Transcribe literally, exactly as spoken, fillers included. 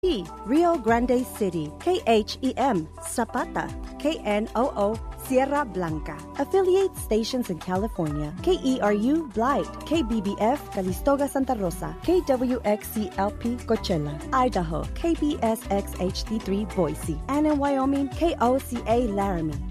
Rio Grande City, K H E M, Zapata, K N O O, Sierra Blanca. Affiliate stations in California, K E R U, Blight, K B B F, Calistoga, Santa Rosa, K W X C L P, Coachella, Idaho, K B S X H D three, Boise, and in Wyoming, K O C A, Laramie.